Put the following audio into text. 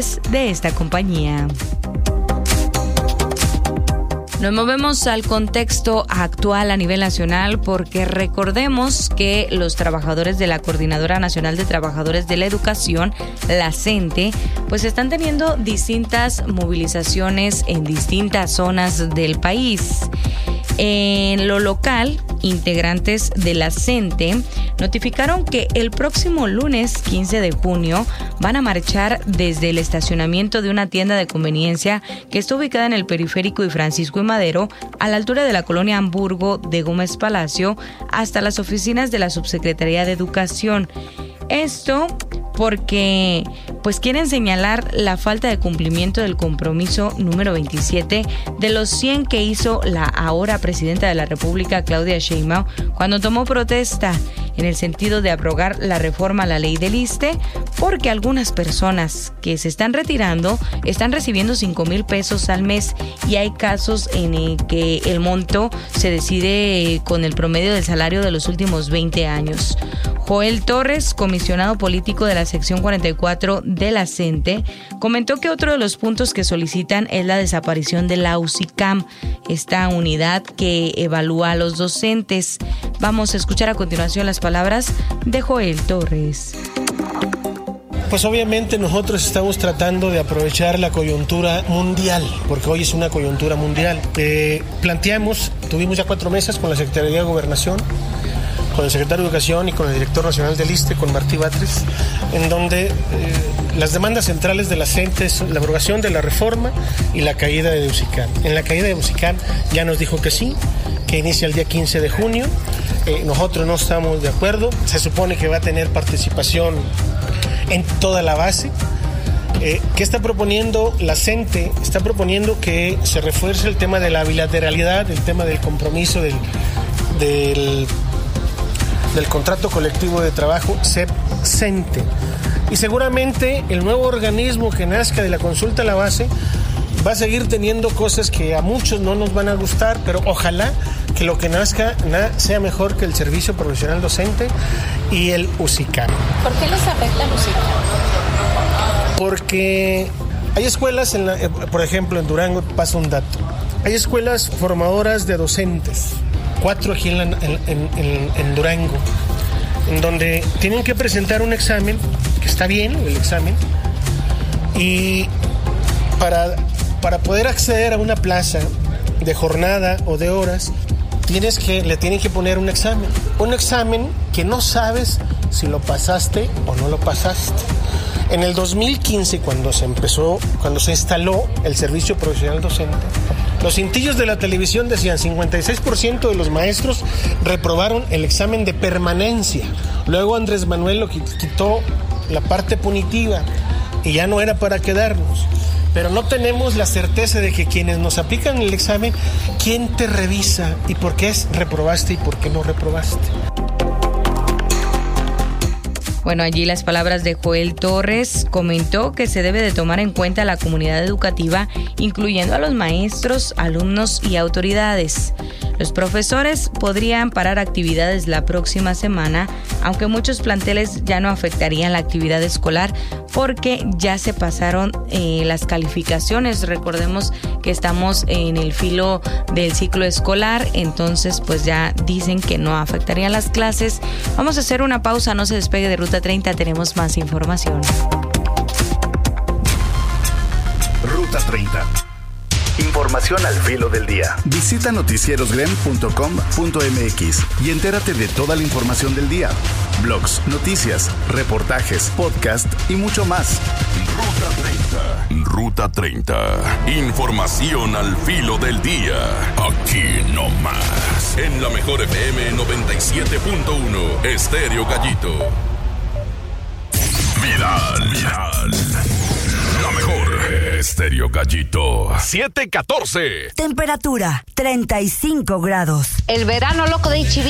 de esta compañía. Nos movemos al contexto actual a nivel nacional porque recordemos que los trabajadores de la Coordinadora Nacional de Trabajadores de la Educación, la CENTE, pues están teniendo distintas movilizaciones en distintas zonas del país. En lo local, integrantes de la CENTE notificaron que el próximo lunes 15 de junio van a marchar desde el estacionamiento de una tienda de conveniencia que está ubicada en el Periférico y Francisco y Madero, a la altura de la colonia Hamburgo de Gómez Palacio, hasta las oficinas de la Subsecretaría de Educación. Esto porque pues quieren señalar la falta de cumplimiento del compromiso número 27 de los 100 que hizo la ahora presidenta de la República, Claudia Sheinbaum, cuando tomó protesta en el sentido de abrogar la reforma a la ley del ISSSTE, porque algunas personas que se están retirando están recibiendo 5,000 pesos al mes y hay casos en el que el monto se decide con el promedio del salario de los últimos 20 años. Joel Torres, comisionado político de la sección 44 de la CENTE, comentó que otro de los puntos que solicitan es la desaparición de la UCICAM, esta unidad que evalúa a los docentes. Vamos a escuchar a continuación las palabras de Joel Torres. Pues obviamente nosotros estamos tratando de aprovechar la coyuntura mundial, porque hoy es una coyuntura mundial. Tuvimos ya 4 mesas con la Secretaría de Gobernación, con el secretario de Educación y con el director nacional del ISSSTE, con Martí Batres, en donde las demandas centrales de la CENTE es la abrogación de la reforma y la caída de UCICAM. En la caída de UCICAM ya nos dijo que sí, que inicia el día 15 de junio. Nosotros no estamos de acuerdo. Se supone que va a tener participación en toda la base. ¿Qué está proponiendo la CENTE? Está proponiendo que se refuerce el tema de la bilateralidad, el tema del compromiso del contrato colectivo de trabajo CEP-CENTE. Y seguramente el nuevo organismo que nazca de la consulta a la base va a seguir teniendo cosas que a muchos no nos van a gustar, pero ojalá que lo que nazca sea mejor que el servicio profesional docente y el UCICAM. ¿Por qué les afecta el UCICAM? Porque hay escuelas, por ejemplo en Durango, paso un dato, hay escuelas formadoras de docentes, 4 aquí en Durango, en donde tienen que presentar un examen, que está bien el examen, y para poder acceder a una plaza de jornada o de horas, le tienen que poner un examen que no sabes si lo pasaste o no lo pasaste. En el 2015, cuando se instaló el servicio profesional docente, los cintillos de la televisión decían 56% de los maestros reprobaron el examen de permanencia. Luego Andrés Manuel lo quitó la parte punitiva y ya no era para quedarnos. Pero no tenemos la certeza de que quienes nos aplican el examen, quién te revisa y por qué reprobaste y por qué no reprobaste. Bueno, allí las palabras de Joel Torres. Comentó que se debe de tomar en cuenta a la comunidad educativa, incluyendo a los maestros, alumnos y autoridades. Los profesores podrían parar actividades la próxima semana, aunque muchos planteles ya no afectarían la actividad escolar porque ya se pasaron las calificaciones. Recordemos que estamos en el filo del ciclo escolar, entonces pues ya dicen que no afectarían las clases. Vamos a hacer una pausa, no se despegue de Ruta 30, tenemos más información. Ruta 30. Información al filo del día. Visita noticierosgrem.com.mx y entérate de toda la información del día. Blogs, noticias, reportajes, podcast y mucho más. Ruta 30. Información al filo del día. Aquí no más. En la mejor FM 97.1 Estéreo Gallito. Viral. La mejor. Estéreo Gallito. 7:14. Temperatura 35 grados. El verano loco de HB